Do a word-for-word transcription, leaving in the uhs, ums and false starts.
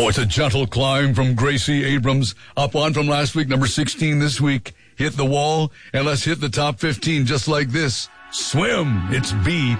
Oh, it's a gentle climb from Gracie Abrams. Up one from last week, number sixteen this week. Hit the wall, and let's hit the top fifteen just like this. Swim. It's B.